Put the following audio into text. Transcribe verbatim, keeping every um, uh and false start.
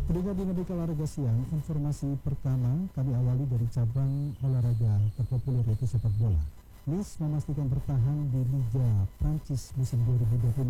Pendengar Dinamika Olahraga Siang, informasi pertama kami awali dari cabang olahraga terpopuler yaitu sepak bola. Nice memastikan bertahan di Liga Prancis musim dua ribu dua puluh